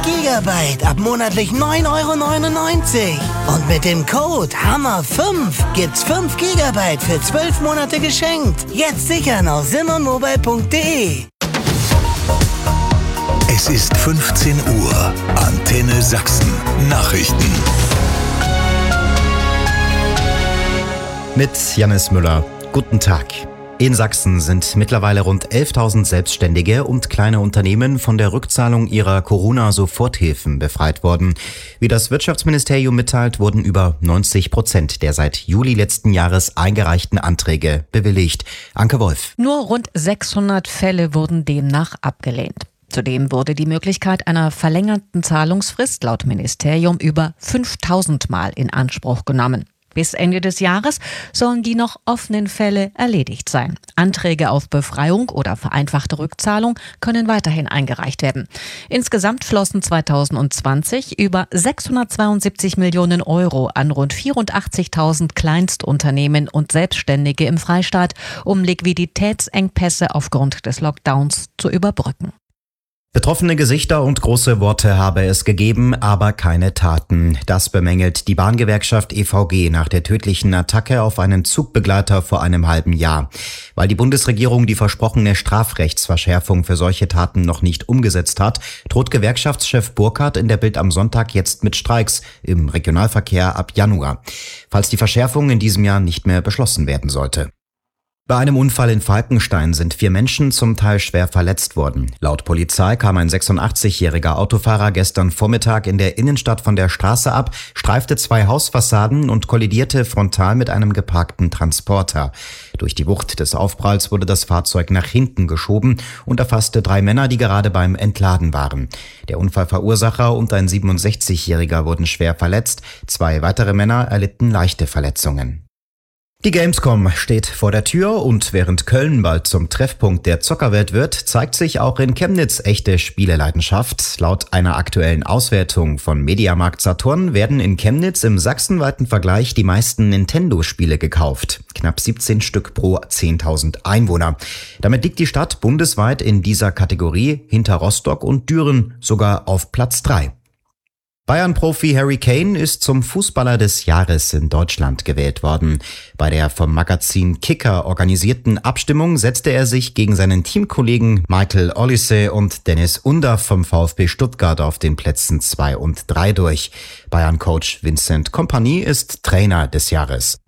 GB ab monatlich 9,99 € Und mit dem Code HAMMER5 gibt's 5 GB für 12 Monate geschenkt. Jetzt sichern auf simmonmobile.de. Es ist 15 Uhr. Antenne Sachsen. Nachrichten. Mit Jannis Müller. Guten Tag. In Sachsen sind mittlerweile rund 11.000 Selbstständige und kleine Unternehmen von der Rückzahlung ihrer Corona-Soforthilfen befreit worden. Wie das Wirtschaftsministerium mitteilt, wurden über 90% der seit Juli letzten Jahres eingereichten Anträge bewilligt. Anke Wolf. Nur rund 600 Fälle wurden demnach abgelehnt. Zudem wurde die Möglichkeit einer verlängerten Zahlungsfrist laut Ministerium über 5.000 Mal in Anspruch genommen. Bis Ende des Jahres sollen die noch offenen Fälle erledigt sein. Anträge auf Befreiung oder vereinfachte Rückzahlung können weiterhin eingereicht werden. Insgesamt flossen 2020 über 672 Millionen € an rund 84.000 Kleinstunternehmen und Selbstständige im Freistaat, um Liquiditätsengpässe aufgrund des Lockdowns zu überbrücken. Betroffene Gesichter und große Worte habe es gegeben, aber keine Taten. Das bemängelt die Bahngewerkschaft EVG nach der tödlichen Attacke auf einen Zugbegleiter vor einem halben Jahr. Weil die Bundesregierung die versprochene Strafrechtsverschärfung für solche Taten noch nicht umgesetzt hat, droht Gewerkschaftschef Burkhardt in der Bild am Sonntag jetzt mit Streiks im Regionalverkehr ab Januar, falls die Verschärfung in diesem Jahr nicht mehr beschlossen werden sollte. Bei einem Unfall in Falkenstein sind 4 Menschen zum Teil schwer verletzt worden. Laut Polizei kam ein 86-jähriger Autofahrer gestern Vormittag in der Innenstadt von der Straße ab, streifte 2 Hausfassaden und kollidierte frontal mit einem geparkten Transporter. Durch die Wucht des Aufpralls wurde das Fahrzeug nach hinten geschoben und erfasste 3 Männer, die gerade beim Entladen waren. Der Unfallverursacher und ein 67-jähriger wurden schwer verletzt. 2 weitere Männer erlitten leichte Verletzungen. Die Gamescom steht vor der Tür und während Köln bald zum Treffpunkt der Zockerwelt wird, zeigt sich auch in Chemnitz echte Spieleleidenschaft. Laut einer aktuellen Auswertung von Mediamarkt Saturn werden in Chemnitz im sachsenweiten Vergleich die meisten Nintendo-Spiele gekauft. Knapp 17 Stück pro 10.000 Einwohner. Damit liegt die Stadt bundesweit in dieser Kategorie hinter Rostock und Düren sogar auf Platz 3. Bayern-Profi Harry Kane ist zum Fußballer des Jahres in Deutschland gewählt worden. Bei der vom Magazin Kicker organisierten Abstimmung setzte er sich gegen seinen Teamkollegen Michael Olise und Dennis Undaff vom VfB Stuttgart auf den Plätzen 2 und 3 durch. Bayern-Coach Vincent Kompany ist Trainer des Jahres.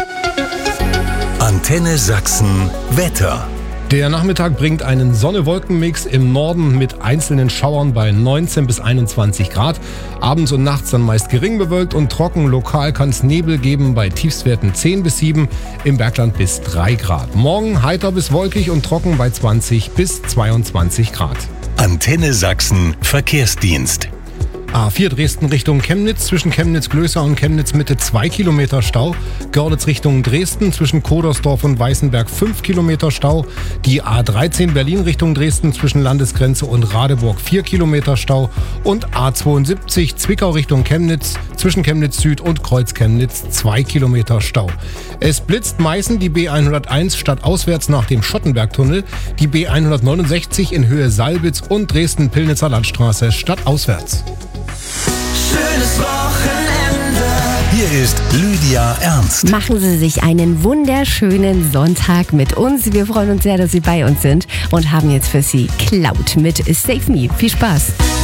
Antenne Sachsen Wetter. Der Nachmittag bringt einen Sonne-Wolken-Mix im Norden mit einzelnen Schauern bei 19 bis 21 Grad. Abends und nachts dann meist gering bewölkt und trocken. Lokal kann es Nebel geben bei Tiefstwerten 10 bis 7, im Bergland bis 3 Grad. Morgen heiter bis wolkig und trocken bei 20 bis 22 Grad. Antenne Sachsen Verkehrsdienst. A4 Dresden Richtung Chemnitz, zwischen Chemnitz-Glößer und Chemnitz-Mitte 2 Kilometer Stau. Görlitz Richtung Dresden, zwischen Kodersdorf und Weißenberg 5 Kilometer Stau. Die A13 Berlin Richtung Dresden, zwischen Landesgrenze und Radeburg 4 Kilometer Stau. Und A72 Zwickau Richtung Chemnitz, zwischen Chemnitz Süd und Kreuz Chemnitz 2 Kilometer Stau. Es blitzt Meißen die B101 stadtauswärts nach dem Schottenbergtunnel, die B169 in Höhe Salbitz und Dresden-Pillnitzer Landstraße stadtauswärts. Schönes Wochenende. Hier ist Lydia Ernst. Machen Sie sich einen wunderschönen Sonntag mit uns. Wir freuen uns sehr, dass Sie bei uns sind und haben jetzt für Sie Cloud mit Save Me. Viel Spaß.